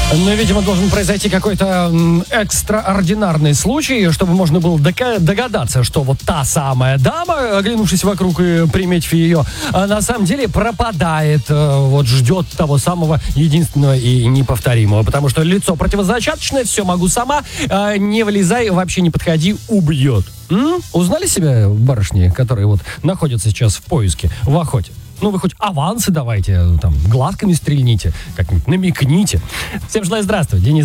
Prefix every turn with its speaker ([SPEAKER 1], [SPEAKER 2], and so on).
[SPEAKER 1] Но, видимо, должен произойти какой-то экстраординарный случай, чтобы можно было догадаться, что вот та самая дама, оглянувшись вокруг и приметив ее, на самом деле пропадает, вот ждет того самого единственного и неповторимого. Потому что лицо противозачаточное, все могу сама, не влезай, вообще не подходи, убьет. Узнали себя барышни, которые вот находятся сейчас в поиске, в охоте? Ну, вы хоть авансы давайте, там, глазками стрельните, как-нибудь намекните. Всем желаю здравствуй, Денис.